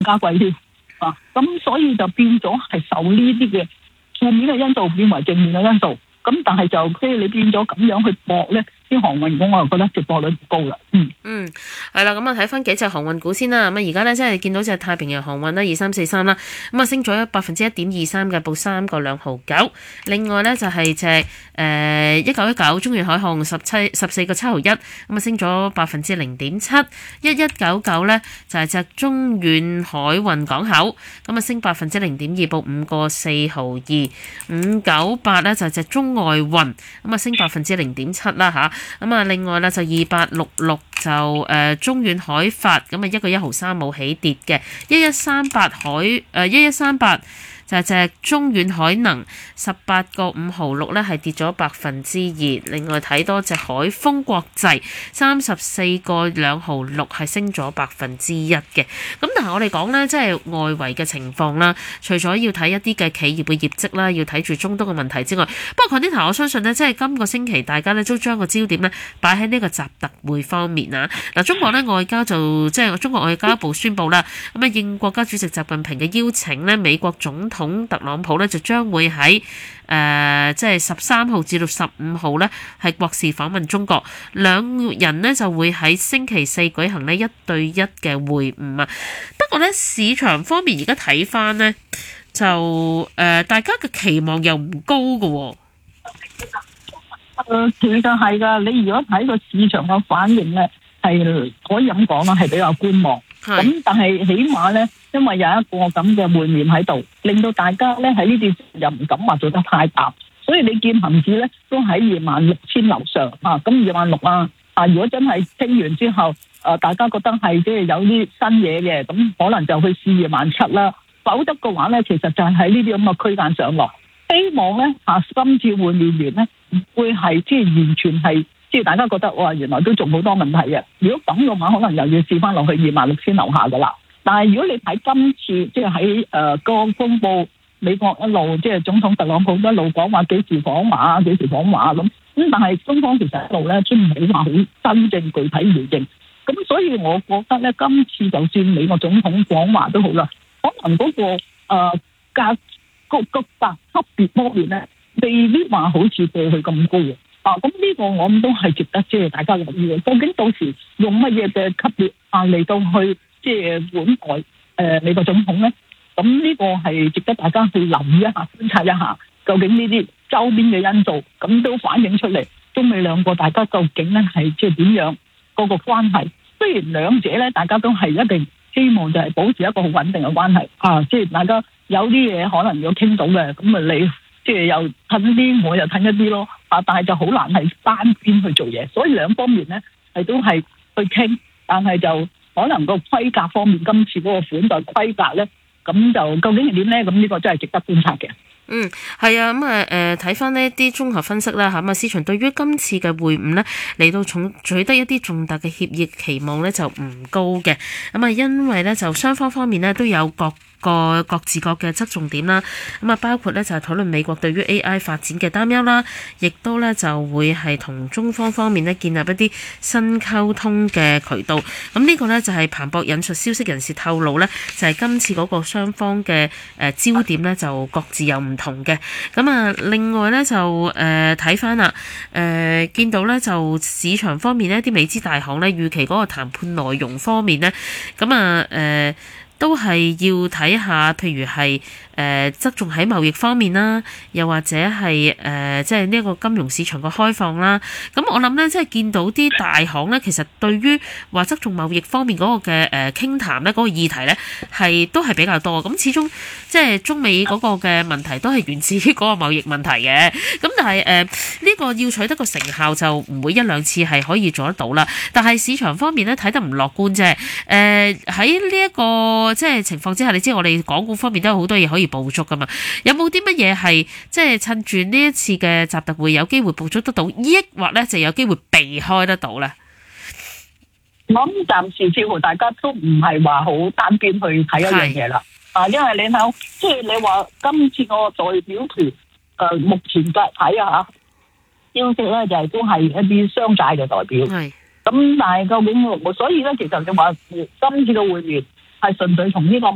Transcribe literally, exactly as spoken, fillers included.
加貴添啊！咁所以就變咗係受呢啲嘅負面嘅因素變為正面嘅因素，咁但係就即係你變咗咁樣去搏咧，啲航運股我又覺得值博率唔高啦。嗯嗯，係啦，咁啊睇翻幾隻航運股先啦。咁啊而家咧即係見到隻太平洋航運啦，二三四三啦，咁啊升咗百分之一點二三嘅，報三個兩毫九。另外咧就係隻誒一九一九中遠海航十七十四個七毫一，咁啊升咗百分之零點七。一一九九咧就係隻中遠海運港口，咁啊升百分之零點二，報五個四毫二。五九八咧就係隻中外運，咁啊升百分之零點七啦吓。咁啊另外咧就二八六六就誒、呃、中遠海發，咁啊一個一毫三冇起跌嘅。一一三八海誒一一三八就係隻中遠海能十八個五毫六咧，係跌咗百分之二。另外睇多隻海豐國際三十四個兩毫六，係升咗百分之一嘅。咁但係我哋講咧，即係外圍嘅情況啦，除咗要睇一啲嘅企業嘅業績啦，要睇住中東嘅問題之外，不過近啲頭我相信呢，即係今個星期大家咧都將個焦點咧擺喺呢個習特會方面啊。嗱，中國咧外交就即係中國外交部宣布啦，咁啊應國家主席習近平嘅邀請咧，美國總統特朗普咧就將會喺誒即係十三號至到十五號咧係國事訪問中國，兩人呢就會喺星期四舉行呢一對一嘅會晤啊。不過咧市場方面而家睇翻呢，就誒、呃、大家嘅期望又唔高㗎喎。 誒，其實係噶，你如果睇個市場嘅反應咧，係可以咁講啦，係比較觀望。咁但係起碼咧，因為有一個咁嘅會面喺度，令到大家咧喺呢段又唔敢話做得太淡，所以你見恒指咧都喺二萬六千樓上啊。咁二萬六啊，啊如果真係升完之後，誒大家覺得係即係有啲新嘢嘅，咁可能就去試二萬七啦。否則嘅話咧，其實就係喺呢啲咁嘅區間上落。希望咧啊，今次會面完咧，會係即係完全係即係大家覺得哇，原來都仲好多問題嘅。如果咁嘅話，可能又要試翻落去二萬六千樓下噶啦。但係如果你睇今次即係喺誒個公佈，美國一路即係總統特朗普一路講話幾時訪華幾時訪華咁，咁但係中方其實一路咧都冇話好真正具體回應。咁所以我覺得咧，今次就算美國總統訪華都好啦，可能嗰、那個誒價。呃個個價級別方面咧，未必話好似過去咁高嘅啊！咁呢個我諗都係值得即係大家留意嘅。究竟到時用乜嘢嘅級別啊嚟到去即係款待誒美國總統咧？咁呢個係值得大家去留意一下、觀察一下，究竟呢啲周邊嘅因素咁都反映出嚟，中美兩個大家究竟咧係即係點樣嗰個關係？雖然兩者咧大家都係一定希望就係保持一個好穩定嘅關係啊！即係大家。有啲嘢可能要傾到嘅，咁啊你即係又褪一啲，我又褪一啲咯，啊！但係就好難係單邊去做嘢，所以兩方面咧係都係去傾，但係就可能個規格方面，今次嗰個款待規格咧，咁就究竟係點咧？咁呢個真係值得觀察嘅。 嗯，係啊，咁啊，誒睇翻呢啲綜合分析啦嚇，咁啊市場對於今次嘅會晤呢，嚟到重取得一啲重大嘅協議期望呢就唔高嘅，咁啊因為呢，就雙方方面呢都有各個各自各嘅側重點啦，咁啊包括呢，就係討論美國對於 A I 發展嘅擔憂啦，亦都呢，就會係同中方方面呢建立一啲新溝通嘅渠道，咁呢個呢，就係彭博引述消息人士透露呢，就係今次嗰個雙方嘅誒焦點呢，就各自有唔同嘅，咁啊，另外咧就誒睇翻啦，誒、呃、見到咧就市場方面呢啲美資大行咧預期嗰個談判內容方面咧，咁啊誒都係要睇下，譬如係誒側重喺貿易方面啦，又或者係誒即係呢一個金融市場嘅開放啦。咁我諗咧，即係見到啲大行咧，其實對於話側重貿易方面嗰個嘅誒傾談咧，嗰個議題咧係都係比較多。咁始終即係中美嗰個嘅問題都係源自於嗰個貿易問題嘅。咁但係誒呢個要取得個成效就唔會一兩次係可以做得到啦。但係市場方面咧睇得唔樂觀啫。誒喺呢一個即係情況之下，你知我哋港股方面都有好多嘢可以捕捉噶嘛？有冇啲乜嘢係即係趁住呢一次嘅習特會有機會捕捉得到，抑或咧就有機會避開得到咧？ 我諗暫時似乎大家都唔係話好單邊去睇一樣嘢啦。啊，因為你睇，即係你話今次個代表團誒、呃，目前嘅睇啊吓消息咧，就係、是、都係一啲商界嘅代表。係咁，但係究竟所以咧，其實你話今次嘅會面係純粹從呢個